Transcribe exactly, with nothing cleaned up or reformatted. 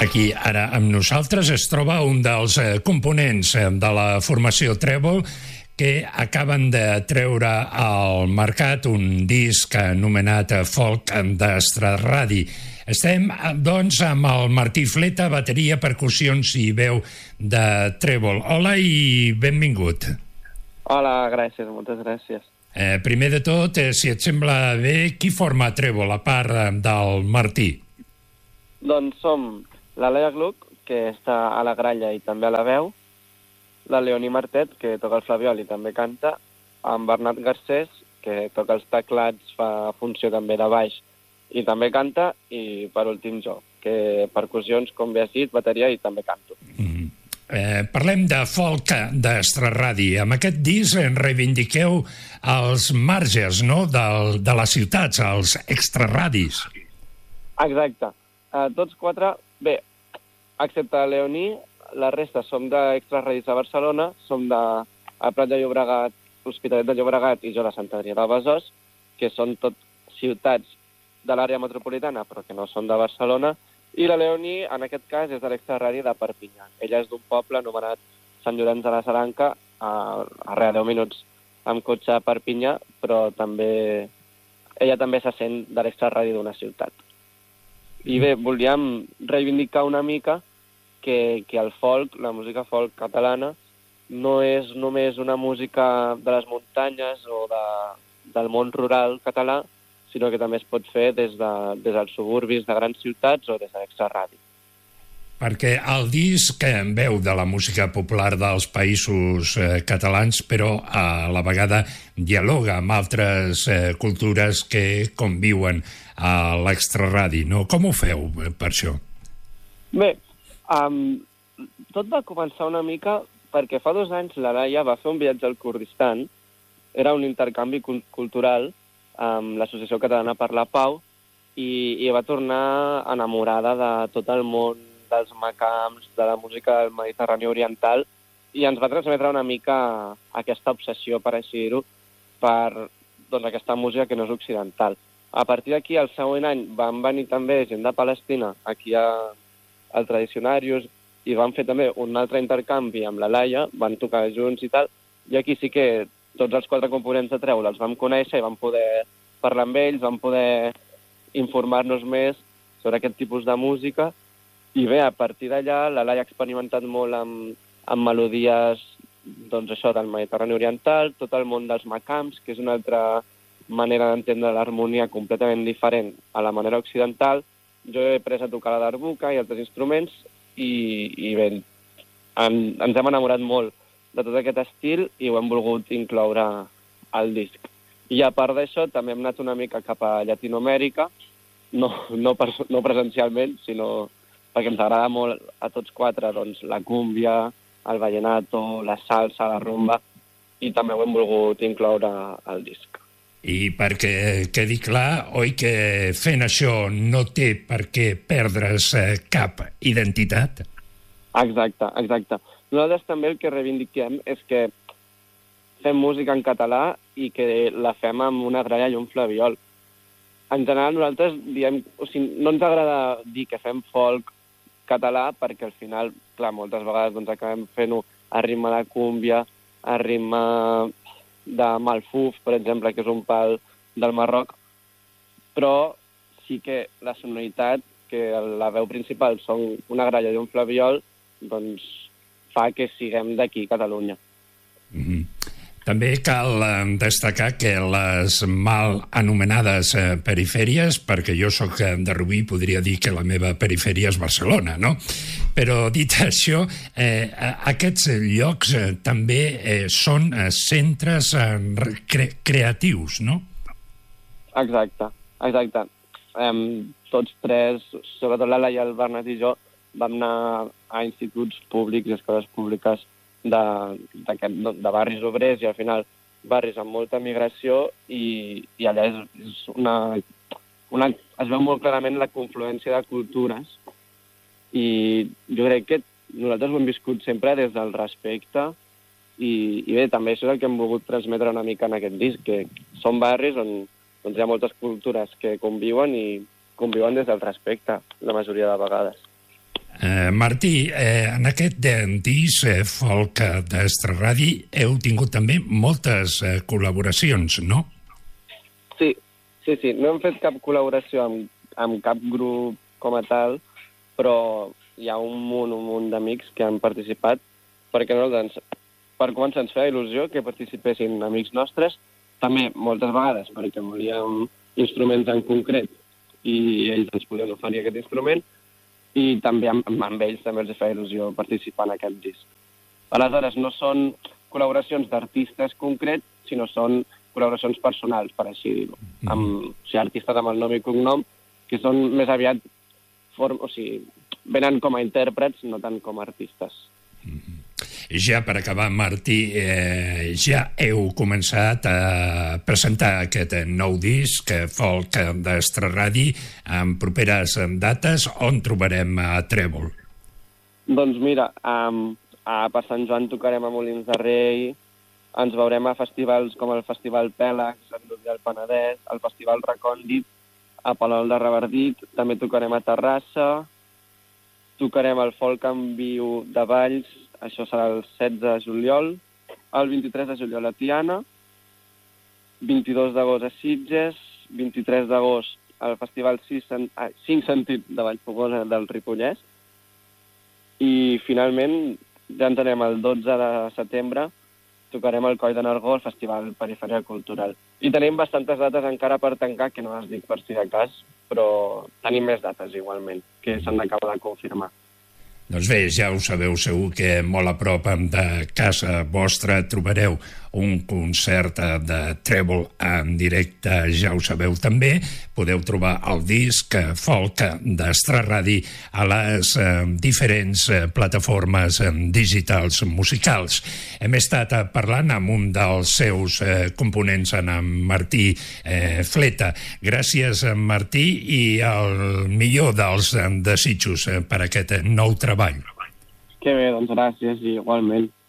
Aquí, ara, amb nosaltres es troba un dels eh, components eh, de la formació Trèvol que acaben de treure al mercat un disc anomenat Folk d'Estraradi. Estem, doncs, amb el Martí Fleta, bateria, percussions i veu de Trèvol. Hola i benvingut. Hola, gràcies, moltes gràcies. Eh, primer de tot, eh, si et sembla bé, qui forma Trèvol, a part eh, del Martí? Doncs som la Laia Gluck, que està a la gralla i també a la veu, la Leonie Martet, que toca el flabiol i també canta, en Bernat Garcés, que toca els teclats, fa funció també de baix i també canta, i per últim jo, que percussions, com bé has dit, bateria i també canto. Mm. Eh, parlem de folk d'Estraradi. Amb aquest disc en reivindiqueu els marges, no?, del, de les ciutats, els extraradis. Exacte. Uh, tots quatre, bé, excepte la Leonie, la resta som d'extraradis de Barcelona, som de a Prat de Llobregat, Hospitalet de Llobregat i jo de Sant Adrià de Besòs, que són tot ciutats de l'àrea metropolitana, però que no són de Barcelona, i la Leonie, en aquest cas, és de l'extraradi de Perpinyà. Ella és d'un poble anomenat Sant Llorenç de la Saranca, a, a res, deu minuts amb cotxe a Perpinyà, però també ella també se sent de l'extraradi d'una ciutat. I bé, volíem reivindicar una mica que, que el folk, la música folk catalana, no és només una música de les muntanyes o de, del món rural català, sinó que també es pot fer des, de, des dels suburbis de grans ciutats o des de l'extraradi. Perquè el disc en veu de la música popular dels països eh, catalans, però a la vegada dialoga amb altres eh, cultures que conviuen a l'extraradi, no? Com ho feu per això? Bé, um, tot va començar una mica perquè fa dos anys la Laia va fer un viatge al Kurdistan, era un intercanvi cultural amb l'Associació Catalana per la Pau, i, i va tornar enamorada de tot el món dels macams, de la música del Mediterrani Oriental, i ens va transmetre una mica aquesta obsessió, per així dir-ho, per doncs, aquesta música que no és occidental. A partir d'aquí, el següent any, van venir també gent de Palestina, aquí a, al Tradicionarius, i van fer també un altre intercanvi amb la Laia, van tocar junts i tal, i aquí sí que tots els quatre components de Trèvol els vam conèixer i vam poder parlar amb ells, vam poder informar-nos més sobre aquest tipus de música. I bé, a partir d'allà, la Laia ha experimentat molt amb, amb melodies doncs això, del Mediterrani Oriental, tot el món dels macams, que és una altra manera d'entendre l'harmonia completament diferent a la manera occidental. Jo he après a tocar la darbuka i altres instruments i, i bé, en, ens hem enamorat molt de tot aquest estil i ho hem volgut incloure al disc. I a part d'això també hem anat una mica cap a Llatinoamèrica, no, no, per, no presencialment, sinó perquè ens agrada molt a tots quatre doncs, la cúmbia, el vallenato, la salsa, la rumba, i també ho hem volgut incloure al disc. I perquè quedi clar, oi que fent això no té per què perdre's eh, cap identitat? Exacte, exacte. Nosaltres també el que reivindiquem és que fem música en català i que la fem amb una gralla i un flabiol. En general, nosaltres diem... O sigui, no ens agrada dir que fem folk català perquè al final, clar, moltes vegades doncs, acabem fent-ho a ritme de cúmbia, a ritme de malfuf, per exemple, que és un pal del Marroc, però sí que la sonoritat, que la veu principal són una gralla i un flabiol, doncs fa que siguem d'aquí, Catalunya. Mm-hmm. També cal eh, destacar que les mal anomenades eh, perifèries, perquè jo sóc de Rubí, podria dir que la meva perifèria és Barcelona, no? Però dit això, eh, aquests llocs eh, també eh, són eh, centres eh, cre creatius, no? Exacte, exacte. Um, tots tres, sobretot la Laia, el Bernat i jo, vam anar a instituts públics i escoles públiques de, de, de barris obrers i al final barris amb molta migració i, i allà és, és una, una... es veu molt clarament la confluència de cultures i jo crec que nosaltres ho hem viscut sempre des del respecte i, i bé, també això és el que hem volgut transmetre una mica en aquest disc, que són barris on doncs, hi ha moltes cultures que conviuen i conviuen des del respecte la majoria de vegades. Eh, Martí, eh, en aquest disc eh, folk d'Extra Radi heu tingut també moltes eh, col·laboracions, no? Sí, sí, sí. No hem fet cap col·laboració amb, amb cap grup com a tal, però hi ha un munt, un munt d'amics que han participat, perquè nosaltres, per començar, ens feia il·lusió que participessin amics nostres, també moltes vegades perquè volíem instruments en concret i ells ens podien oferir aquest instrument, i també amb, amb ells també els feia il·lusió participar en aquest disc. Aleshores, no són col·laboracions d'artistes concrets, sinó són col·laboracions personals, per així dir-ho. Mm-hmm. Amb, o sigui, artistes amb el nom i cognom, que són més aviat, form, o sigui, venen com a intèrprets, no tant com a artistes. Mm-hmm. Ja per acabar, Martí, eh, ja heu començat a presentar aquest nou disc, folk d'Extra Radi, en properes dates. On trobarem a Trèvol? Doncs mira, um, a, per Sant Joan tocarem a Molins de Rei, ens veurem a festivals com el Festival Pèlax, Sant Lluís del Penedès, el Festival Recòndit, a Palol de Revardit, també tocarem a Terrassa, tocarem el Folk en Viu de Valls, això serà el setze de juliol, el vint-i-tres de juliol a Tiana, vint-i-dos d'agost a Sitges, vint-i-tres d'agost al Festival cinc Sentits de Vallfogona del Ripollès, i finalment ja ens anem el dotze de setembre, tocarem el Coll de Nargó al Festival Perifèria Cultural. I tenim bastantes dates encara per tancar, que no les dic per si de cas, però tenim més dates igualment, que s'han d'acabar de confirmar. Doncs bé, ja ho sabeu, segur que molt a prop de casa vostra trobareu un concert de Trèvol en directe, ja ho sabeu també. Podeu trobar el disc folk d'Extra Radi a les eh, diferents eh, plataformes eh, digitals musicals. Hem estat parlant amb un dels seus eh, components, en Martí eh, Fleta. Gràcies, Martí, i el millor dels desitjos eh, per aquest nou treball. Que bé, doncs gràcies, i igualment.